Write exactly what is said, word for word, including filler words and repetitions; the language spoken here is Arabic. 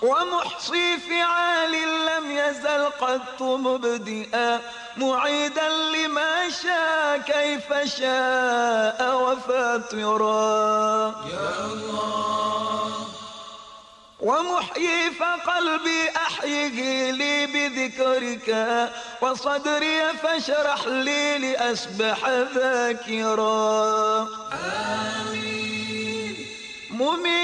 ومحصي فعال لم يزل قط مبدئا معيدا لما شاء كيف شاء وفاطرا يا الله. ومحيي فقلبي أحيه لي بذكرك وصدري فاشرح لي لأصبح ذاكرا آمين.